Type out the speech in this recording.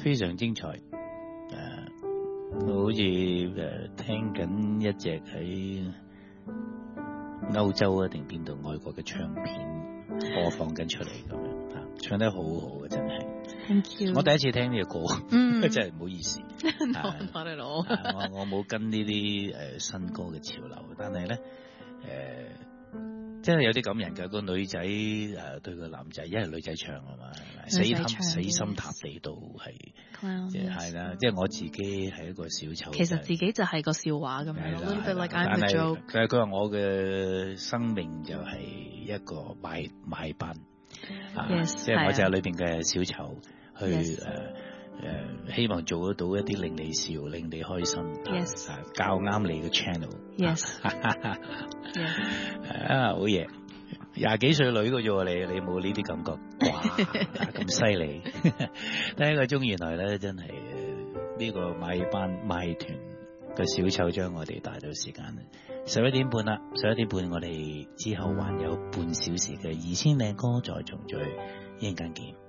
非常精彩。我好似聽緊一隻喺歐洲啊定邊度外國嘅唱片播放緊出嚟咁樣啊，唱得好好嘅真係。 Thank you。 我第一次聽呢個歌，真係唔好意思。我冇跟呢啲新歌嘅潮流，但係咧真係有啲感人㗎。個女仔對個男仔，因為女仔唱啊嘛，死心塌地到係，係啦。即係我自己係一個小丑， 其實自己就係個笑話咁樣。 little bit like I'm a joke。但係佢話我嘅生命就係一個賣班，即係我就係裏邊嘅小丑，去希望做得到一啲令你笑、令你開心，教啱你嘅 channel。好嘢，20幾歲女嘅啫喎，你冇呢啲感覺？哇，咁犀利！第一個鐘原來咧真係呢個賣團嘅小丑將我哋帶到時間11點半啦，11點半我哋之後還有半小時嘅2000靚歌再重聚，一陣間見。